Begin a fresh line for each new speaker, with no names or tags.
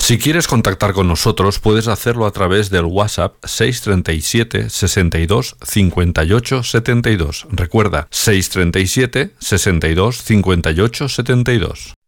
Si quieres contactar con nosotros, puedes hacerlo a través del WhatsApp 637 62 58 72. Recuerda, 637 62 58 72.